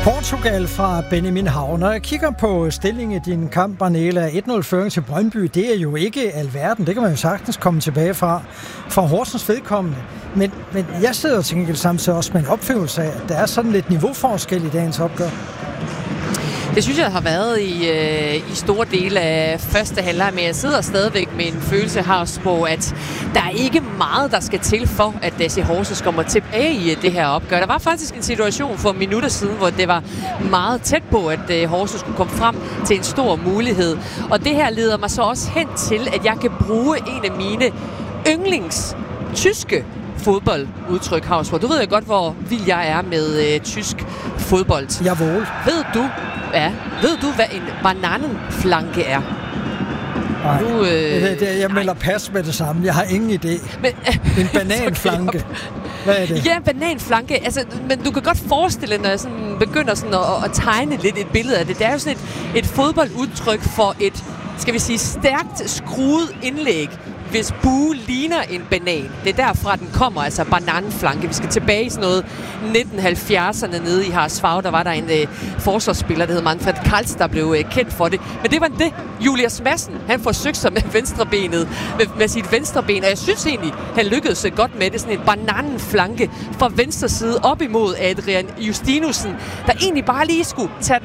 Portugal fra Benjamin Hav. Når jeg kigger på stillingen i din kamp, Barnela, 1-0-føring til Brøndby, det er jo ikke alverden. Det kan man jo sagtens komme tilbage fra Horsens vedkommende. Men jeg sidder til gengæld samtidig også med en opfævelse af, at der er sådan lidt niveauforskel i dagens opgør. Det synes jeg har været i store dele af første halvleg, men jeg sidder stadigvæk med en følelse her på, at der er ikke meget, der skal til for, at DC Horsens kommer tilbage i det her opgør. Der var faktisk en situation for minutter siden, hvor det var meget tæt på, at Horsens skulle komme frem til en stor mulighed. Og det her leder mig så også hen til, at jeg kan bruge en af mine yndlings tyske fodboldudtryk, Hausgaard. Du ved jo godt, hvor vild jeg er med tysk fodbold. Jawohl. Ved du, hvad en bananenflanke er? Nej, jeg melder pas med det samme. Jeg har ingen idé. En bananflanke. Hvad er det? Ja, en bananflanke. Altså, men du kan godt forestille, når jeg sådan begynder sådan at tegne lidt et billede af det. Det er jo sådan et fodboldudtryk for et, skal vi sige, stærkt skruet indlæg, hvis bue ligner en banan. Det er derfra, den kommer, altså bananflanke. Vi skal tilbage i sådan noget 1970'erne nede i Harsfag. Der var der en forsvarsspiller, der hed Manfred Kals, der blev kendt for det. Men det var det. Julius Madsen, han forsøgte sig med venstrebenet, med sit venstreben, og jeg synes egentlig, han lykkedes godt med det. Sådan en bananflanke fra venstre side op imod Adrian Justinussen, der egentlig bare lige skulle tage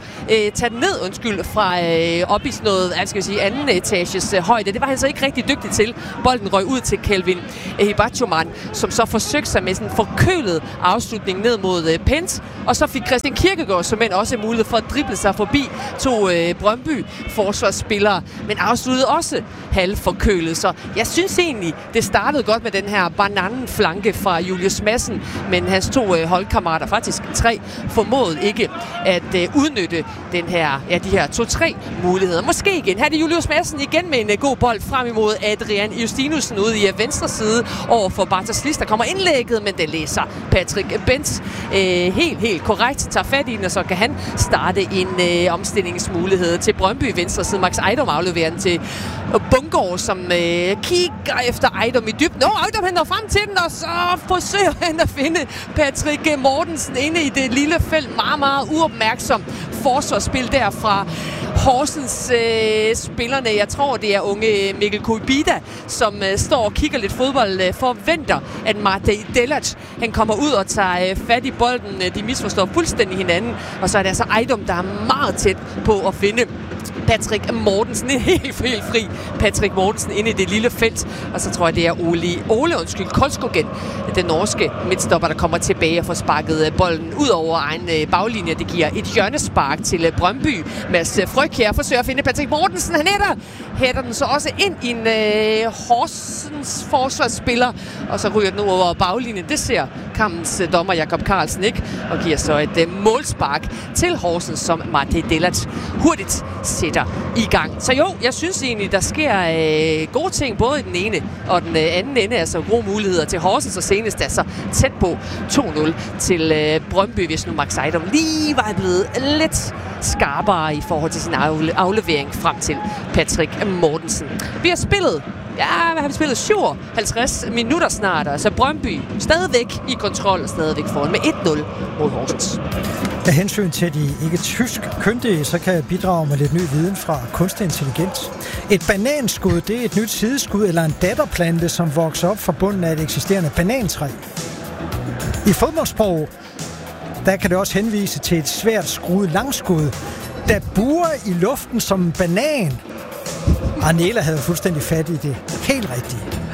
den ned, fra op i sådan noget, skal vi sige, anden etages højde. Det var han så ikke rigtig dygtig til. Bolden røg ud til Kelvin Hibachoman, som så forsøgte sig med sådan en forkølet afslutning ned mod Pence, og så fik Christian Kirkegaard som end også mulighed for at drible sig forbi to Brøndby forsvarsspillere, men afsluttede også halvforkølet. Så jeg synes egentlig, det startede godt med den her bananenflanke fra Julius Madsen, men hans to holdkammerater, faktisk 3, formåede ikke at udnytte de her 2-3 muligheder. Måske igen. Her er det Julius Madsen igen med en god bold frem imod Adrian Justinussen ude i venstre side over for Bartos Lis. Der kommer indlægget, men det læser Patrick Bentz helt korrekt, tager fat i den, og så kan han starte en omstillingsmulighed til Brøndby i venstre side. Max Ejdom afleverer den til Bungård, som kigger efter Ejdom i dybden. Ejdom han når frem til den, og så forsøger han at finde Patrick Mortensen inde i det lille felt. Meget, meget uopmærksom forsvarsspil derfra Horsens spillerne. Jeg tror, det er unge Mikkel Kubida, som står og kigger lidt fodbold, forventer, at Matej Delac, han kommer ud og tager fat i bolden. De misforstår fuldstændig hinanden, og så er det altså Ejdom, der er meget tæt på at finde Patrick Mortensen, en helt fri Patrick Mortensen inde i det lille felt. Og så tror jeg, det er Ole Kolskogen, den norske midtstopper, der kommer tilbage og får sparket bolden ud over egen baglinje. Det giver et hjørnespark til Brøndby. Mads Frøkjær forsøger at finde Patrick Mortensen. Han hætter den så også ind i en Horsens forsvarsspiller, og så ryger den over baglinjen. Det ser kampens dommer Jakob Carlsen ikke, og giver så et målspark til Horsens, som Matej Delac hurtigt sætter i gang. Så jo, jeg synes egentlig, der sker gode ting både i den ene og den anden ende. Altså gode muligheder til Horsens, og senest altså tæt på 2-0 til Brøndby, hvis nu Max Ejdom lige var blevet lidt skarpere i forhold til sin aflevering frem til Patrick Mortensen. Vi har spillet 57 minutter snart, altså Brøndby stadigvæk i kontrol og stadigvæk foran med 1-0 mod Horsens. Af hensyn til de ikke tysk kyndige, så kan jeg bidrage med lidt ny viden fra kunstig intelligens. Et bananskud, det er et nyt sideskud eller en datterplante, som vokser op fra bunden af et eksisterende banantræ. I fodboldsprog, der kan det også henvise til et svært skruet langskud, der buer i luften som en banan. Arnela havde fuldstændig fat i det. Helt rigtigt.